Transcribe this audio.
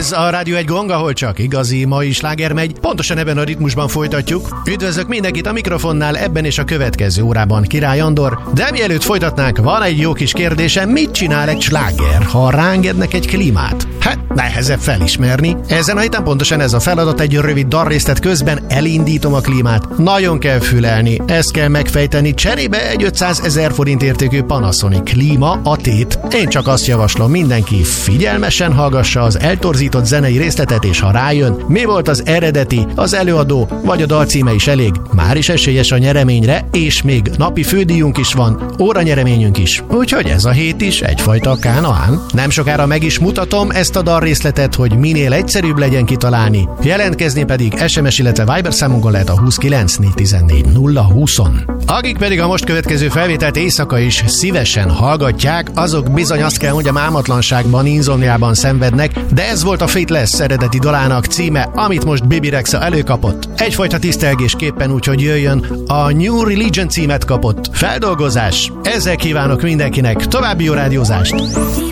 Ez a Rádió egy gong, ahol csak igazi mai sláger megy. Pontosan ebben a ritmusban folytatjuk. Üdvözlök mindenkit a mikrofonnál ebben és a következő órában, Király Andor. De mielőtt folytatnánk, van egy jó kis kérdésem, mit csinál egy sláger, ha rángednek egy klímát? Hát, nehezebb felismerni. Ezen a héten pontosan ez a feladat, egy rövid dalrészlet közben elindítom a klímát. Nagyon kell fülelni, ezt kell megfejteni, cserébe egy 500 000 forint értékű Panasonic klíma, a tét. Én csak azt javaslom, mindenki figyelmesen hallgassa az eltorzított zenei részletet, és ha rájön, mi volt az eredeti, az előadó, vagy a dal címe is elég, már is esélyes a nyereményre, és még napi fődíjunk is van, óranyereményünk is. Úgyhogy ez a hét is egyfajta kánaán. Nem sokára meg is mutatom ezt a dalrészletet, hogy minél egyszerűbb legyen kitalálni. Jelentkezni pedig SMS, illetve Viber számunkon lehet a 29 414 020-on. Akik pedig a most következő felvételt éjszaka is szívesen hallgatják, azok bizony azt kell, hogy a álmatlanságban, insomniában szenvednek, de ez volt a Fateless eredeti dalának címe, amit most Bibi Rexha előkapott. Egyfajta tisztelgésképpen, úgyhogy jöjjön, a New Religion címet kapott. Feldolgozás. Ezzel kívánok mindenkinek további jó rádiózást.